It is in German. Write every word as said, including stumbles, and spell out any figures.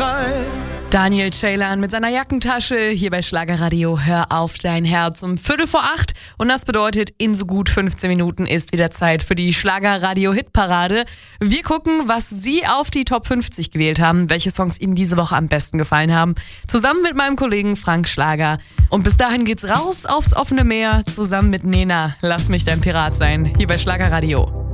frei. Daniel Ceylan mit seiner Jackentasche hier bei Schlagerradio. Hör auf dein Herz um Viertel vor acht. Und das bedeutet, in so gut fünfzehn Minuten ist wieder Zeit für die Schlagerradio-Hitparade. Wir gucken, was Sie auf die Top fünfzig gewählt haben, welche Songs Ihnen diese Woche am besten gefallen haben. Zusammen mit meinem Kollegen Frank Schlager. Und bis dahin geht's raus aufs offene Meer, zusammen mit Nena. Lass mich dein Pirat sein, hier bei Schlagerradio.